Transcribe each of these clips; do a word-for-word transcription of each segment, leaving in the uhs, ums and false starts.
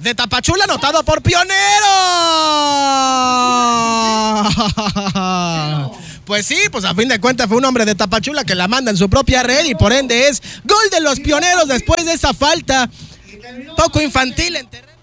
de Tapachula, anotado por Pioneros. Pues sí, pues a fin de cuentas fue un hombre de Tapachula que la manda en su propia red y por ende es gol de los Pioneros después de esa falta poco infantil en terreno.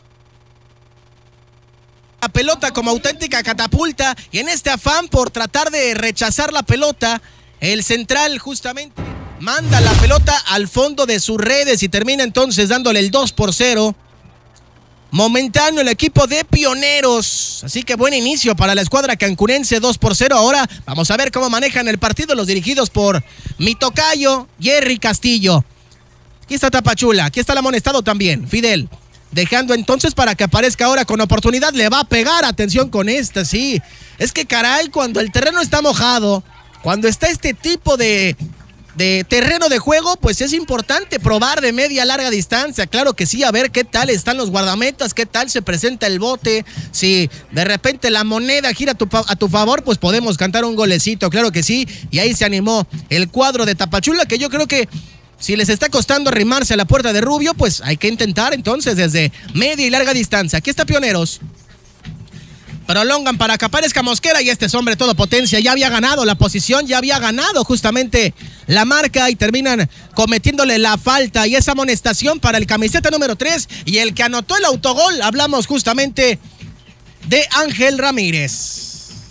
La pelota como auténtica catapulta y en este afán por tratar de rechazar la pelota, el central justamente manda la pelota al fondo de sus redes y termina entonces dándole el dos por cero. Momentáneo el equipo de Pioneros. Así que buen inicio para la escuadra cancunense, dos por cero. Ahora vamos a ver cómo manejan el partido los dirigidos por mi tocayo, Jerry Castillo. Aquí está Tapachula, aquí está el amonestado también, Fidel. Dejando entonces para que aparezca ahora con oportunidad. Le va a pegar, atención con esta, sí. Es que caray, cuando el terreno está mojado, cuando está este tipo de... de terreno de juego, pues es importante probar de media a larga distancia, claro que sí, a ver qué tal están los guardametas, qué tal se presenta el bote, si de repente la moneda gira a tu, a tu favor, pues podemos cantar un golecito, claro que sí, y ahí se animó el cuadro de Tapachula, que yo creo que si les está costando arrimarse a la puerta de Rubio, pues hay que intentar entonces desde media y larga distancia. Aquí está Pioneros. Prolongan para que aparezca Mosquera y este es hombre todo potencia, ya había ganado la posición, ya había ganado justamente la marca y terminan cometiéndole la falta y esa amonestación para el camiseta número tres y el que anotó el autogol, hablamos justamente de Ángel Ramírez.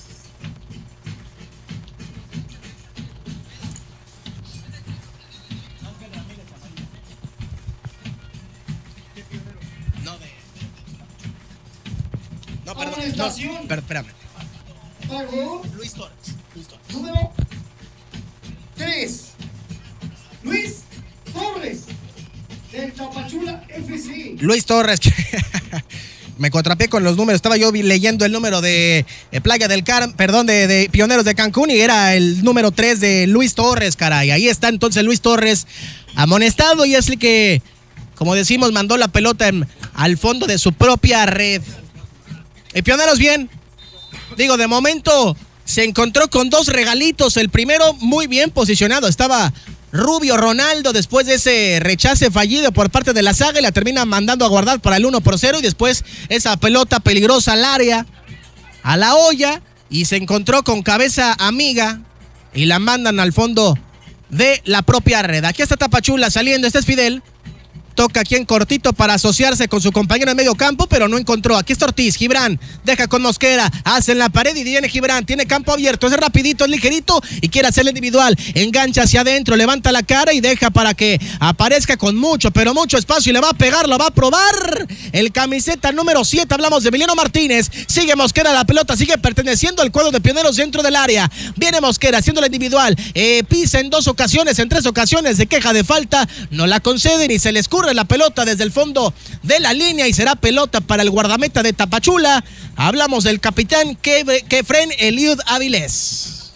No, perdón, no, per, espérame. Luis Torres. Luis Torres. Número tres. Luis Torres. Del Tapachula F C. Luis Torres. Me contrapié con los números. Estaba yo leyendo el número de, de Playa del Carmen, perdón, de, de Pioneros de Cancún y era el número tres de Luis Torres, caray. Ahí está entonces Luis Torres amonestado y es el que, como decimos, mandó la pelota en, al fondo de su propia red. Y Pioneros bien, digo, de momento se encontró con dos regalitos, el primero muy bien posicionado, estaba Rubio Ronaldo después de ese rechace fallido por parte de la saga y la termina mandando a guardar para el uno por cero y después esa pelota peligrosa al área, a la olla y se encontró con cabeza amiga y la mandan al fondo de la propia red. Aquí está Tapachula saliendo, este es Fidel. Toca aquí en cortito para asociarse con su compañero en medio campo, pero no encontró. Aquí está Ortiz, Gibran, deja con Mosquera, hace en la pared y viene Gibran, tiene campo abierto, es rapidito, es ligerito y quiere hacerle individual. Engancha hacia adentro, levanta la cara y deja para que aparezca con mucho, pero mucho espacio y le va a pegar, lo va a probar. El camiseta número siete, hablamos de Emiliano Martínez. Sigue Mosquera, la pelota sigue perteneciendo al cuadro de Pioneros dentro del área. Viene Mosquera haciendo la individual, eh, pisa en dos ocasiones, en tres ocasiones, se queja de falta, no la conceden y se le escurre la pelota desde el fondo de la línea y será pelota para el guardameta de Tapachula. Hablamos del capitán Kefren Eliud Avilés.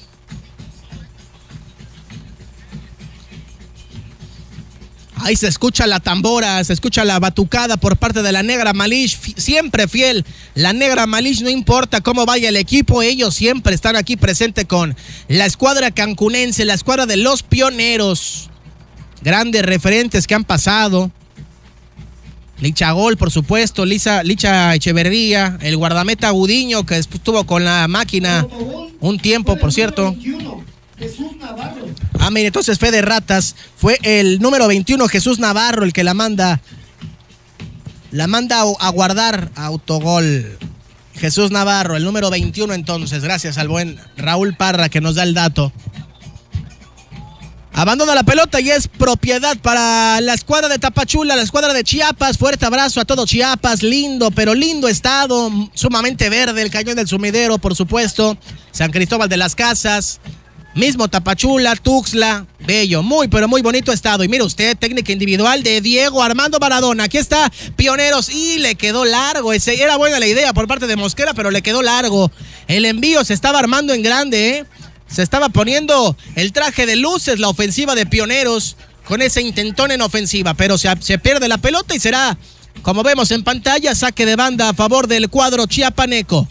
Ahí se escucha la tambora, se escucha la batucada por parte de la Negra Malish, siempre fiel. La Negra Malish, no importa cómo vaya el equipo, ellos siempre están aquí presentes con la escuadra cancunense, la escuadra de los Pioneros. Grandes referentes que han pasado. Licha Gol, por supuesto, Lisa, Licha Echeverría, el guardameta Gudiño, que estuvo con la máquina un tiempo, por cierto. Jesús Navarro. Ah, mire, entonces Fede Ratas fue el número veintiuno, Jesús Navarro, el que la manda, la manda a guardar a autogol. Jesús Navarro, el número veintiuno entonces, gracias al buen Raúl Parra que nos da el dato. Abandona la pelota y es propiedad para la escuadra de Tapachula, la escuadra de Chiapas. Fuerte abrazo a todo Chiapas, lindo, pero lindo estado, sumamente verde, el Cañón del Sumidero, por supuesto, San Cristóbal de las Casas, mismo Tapachula, Tuxtla, bello, muy, pero muy bonito estado. Y mire usted, técnica individual de Diego Armando Maradona. Aquí está Pioneros y le quedó largo. Ese, era buena la idea por parte de Mosquera, pero le quedó largo. El envío se estaba armando en grande, ¿eh? Se estaba poniendo el traje de luces la ofensiva de Pioneros con ese intentón en ofensiva, pero se, se pierde la pelota y será, como vemos en pantalla, saque de banda a favor del cuadro chiapaneco.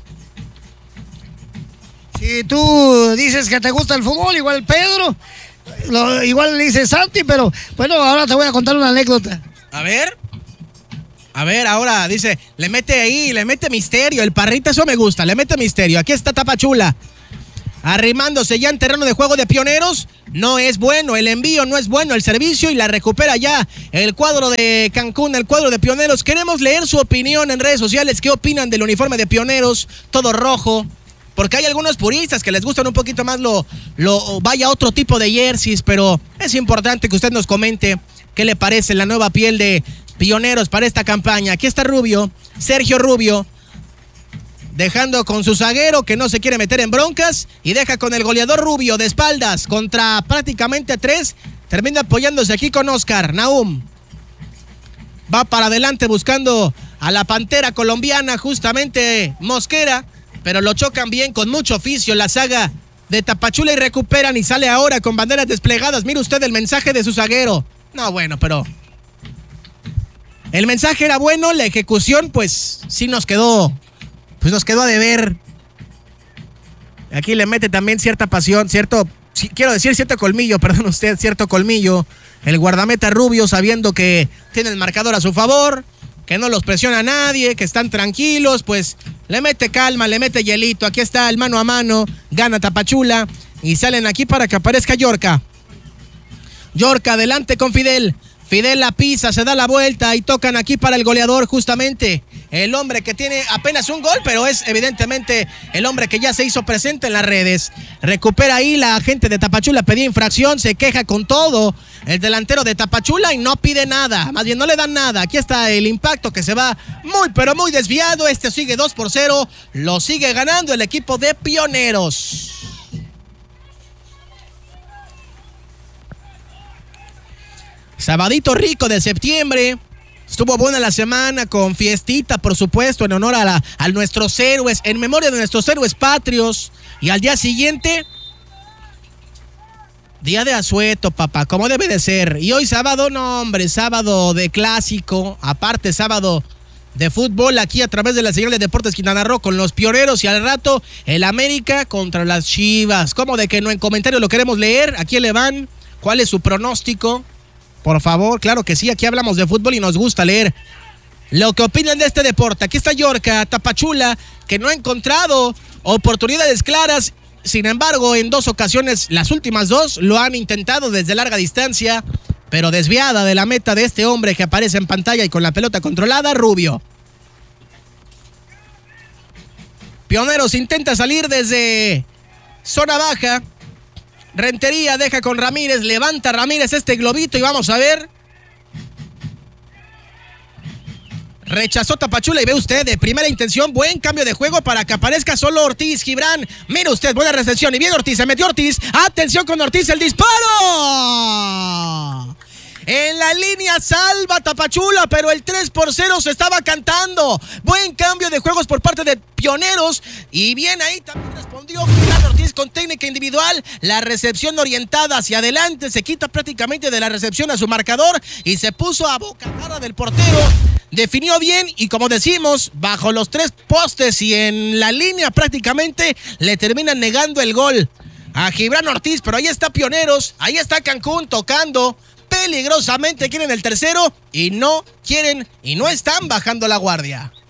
Si tú dices que te gusta el fútbol, igual Pedro, lo, igual le dice Santi, pero bueno, ahora te voy a contar una anécdota. A ver. A ver, ahora dice, le mete ahí, le mete misterio. El Parrita, eso me gusta, le mete misterio. Aquí está Tapachula. Arrimándose ya en terreno de juego de Pioneros. No es bueno, el envío no es bueno, el servicio, y la recupera ya el cuadro de Cancún, el cuadro de Pioneros. Queremos leer su opinión en redes sociales. ¿Qué opinan del uniforme de Pioneros? Todo rojo. Porque hay algunos puristas que les gustan un poquito más lo, lo vaya otro tipo de jerseys, pero es importante que usted nos comente qué le parece la nueva piel de Pioneros para esta campaña. Aquí está Rubio, Sergio Rubio, dejando con su zaguero que no se quiere meter en broncas, y deja con el goleador Rubio de espaldas contra prácticamente tres. Termina apoyándose aquí con Oscar Nahum. Va para adelante buscando a la pantera colombiana, justamente Mosquera, pero lo chocan bien con mucho oficio la saga de Tapachula y recuperan, y sale ahora con banderas desplegadas. Mire usted el mensaje de su zaguero. No, bueno, pero el mensaje era bueno, la ejecución pues sí nos quedó, pues nos quedó a deber. Aquí le mete también cierta pasión, cierto, sí, quiero decir cierto colmillo, perdón usted, cierto colmillo. El guardameta Rubio, sabiendo que tiene el marcador a su favor, que no los presiona a nadie, que están tranquilos, pues le mete calma, le mete hielito. Aquí está el mano a mano, gana Tapachula y salen aquí para que aparezca Yorca. Yorca adelante con Fidel. Fidel la pisa, se da la vuelta y tocan aquí para el goleador, justamente el hombre que tiene apenas un gol, pero es evidentemente el hombre que ya se hizo presente en las redes. Recupera ahí la gente de Tapachula, pedía infracción, se queja con todo el delantero de Tapachula y no pide nada, más bien no le dan nada. Aquí está el impacto que se va muy pero muy desviado. Este sigue dos por cero, lo sigue ganando el equipo de Pioneros. Sabadito rico de septiembre. Estuvo buena la semana con fiestita, por supuesto, en honor a, la, a nuestros héroes, en memoria de nuestros héroes patrios. Y al día siguiente, día de asueto, papá, como debe de ser. Y hoy sábado, no hombre, sábado de clásico, aparte sábado de fútbol aquí a través de la señal de Deportes Quintana Roo con los Pioneros, y al rato el América contra las Chivas. ¿Cómo de que no? En comentarios lo queremos leer. ¿A quién le van? ¿Cuál es su pronóstico? Por favor, claro que sí, aquí hablamos de fútbol y nos gusta leer lo que opinan de este deporte. Aquí está Yorca, Tapachula, que no ha encontrado oportunidades claras. Sin embargo, en dos ocasiones, las últimas dos, lo han intentado desde larga distancia, pero desviada de la meta de este hombre que aparece en pantalla y con la pelota controlada, Rubio. Pioneros intenta salir desde zona baja. Rentería deja con Ramírez, levanta Ramírez este globito y vamos a ver. Rechazó Tapachula y ve usted de primera intención, buen cambio de juego para que aparezca solo Ortiz. Gibran, mire usted, buena recepción y bien Ortiz, se metió Ortiz. Atención con Ortiz, el disparo. En la línea salva Tapachula, pero el tres por cero se estaba cantando. Buen cambio de juegos por parte de Pioneros. Y bien ahí también respondió Gibran Ortiz con técnica individual. La recepción orientada hacia adelante. Se quita prácticamente de la recepción a su marcador y se puso a bocajarra del portero. Definió bien y, como decimos, bajo los tres postes y en la línea prácticamente le terminan negando el gol a Gibran Ortiz. Pero ahí está Pioneros, ahí está Cancún tocando peligrosamente, quieren el tercero y no quieren y no están bajando la guardia.